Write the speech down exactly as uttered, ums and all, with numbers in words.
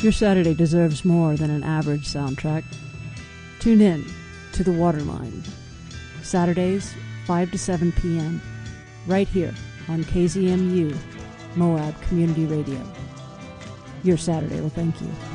Your Saturday deserves more than an average soundtrack. Tune in to The Waterline, Saturdays, five to seven p.m., right here on K Z M U, Moab Community Radio. Your Saturday will thank you.